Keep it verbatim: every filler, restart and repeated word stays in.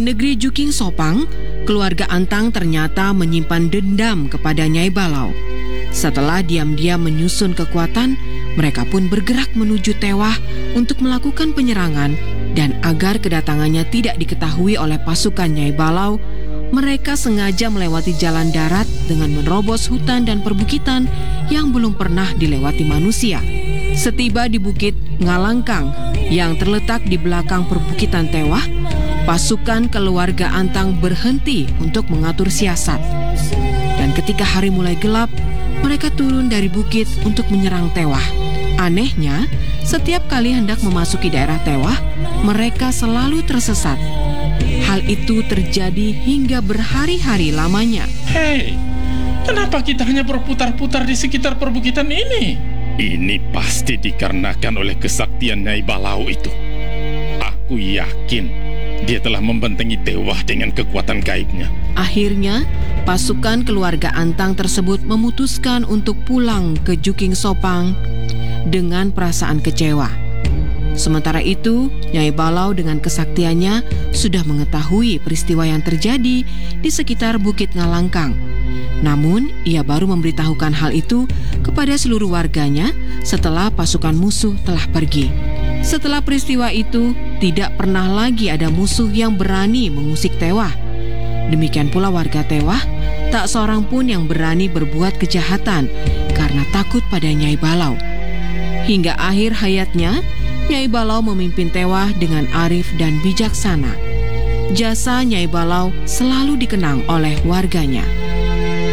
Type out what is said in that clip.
negeri Juking Sopang, keluarga Antang ternyata menyimpan dendam kepada Nyai Balau. Setelah diam-diam menyusun kekuatan, mereka pun bergerak menuju Tewah untuk melakukan penyerangan, dan agar kedatangannya tidak diketahui oleh pasukan Nyai Balau, mereka sengaja melewati jalan darat dengan menerobos hutan dan perbukitan yang belum pernah dilewati manusia. Setiba di Bukit Ngalangkang yang terletak di belakang perbukitan Tewah, pasukan keluarga Antang berhenti untuk mengatur siasat. Dan ketika hari mulai gelap, mereka turun dari bukit untuk menyerang Tewah. Anehnya, setiap kali hendak memasuki daerah Tewah, mereka selalu tersesat. Hal itu terjadi hingga berhari-hari lamanya. Hei, kenapa kita hanya berputar-putar di sekitar perbukitan ini? Ini pasti dikarenakan oleh kesaktian Nyai Balau itu. Aku yakin dia telah membentengi Tewah dengan kekuatan gaibnya. Akhirnya, pasukan keluarga Antang tersebut memutuskan untuk pulang ke Juking Sopang dengan perasaan kecewa. Sementara itu, Nyai Balau dengan kesaktiannya sudah mengetahui peristiwa yang terjadi di sekitar Bukit Ngalangkang. Namun, ia baru memberitahukan hal itu kepada seluruh warganya setelah pasukan musuh telah pergi. Setelah peristiwa itu, tidak pernah lagi ada musuh yang berani mengusik Tewah. Demikian pula warga Tewah, tak seorang pun yang berani berbuat kejahatan karena takut pada Nyai Balau. Hingga akhir hayatnya, Nyai Balau memimpin Tewah dengan arif dan bijaksana. Jasa Nyai Balau selalu dikenang oleh warganya.